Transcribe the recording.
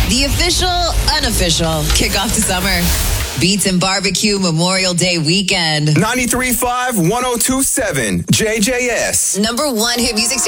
The official, unofficial kickoff to summer. Beats and Barbecue Memorial Day weekend. 93.5, 102.7, JJS. #1 hit music station.